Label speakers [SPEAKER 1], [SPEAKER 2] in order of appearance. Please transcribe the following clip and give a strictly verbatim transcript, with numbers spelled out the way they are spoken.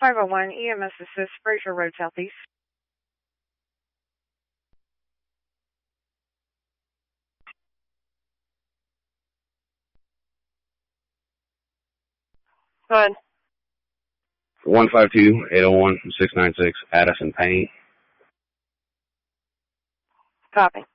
[SPEAKER 1] five oh one, E M S Assist, Fraser Road, Southeast. Go ahead.
[SPEAKER 2] one five two, eight oh one, six nine six, Addison Payne.
[SPEAKER 1] Copy.